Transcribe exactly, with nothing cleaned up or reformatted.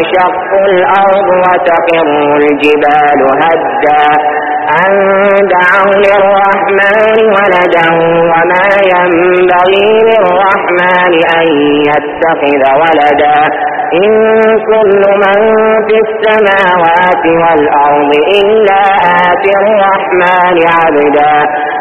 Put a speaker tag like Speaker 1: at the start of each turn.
Speaker 1: وتنشق الأرض وتخر الجبال هدا أن دعوا للرحمن ولدا وما ينبغي للرحمن أن يتخذ ولدا إن كل من في السماوات والأرض إلا آتي الرحمن عبدا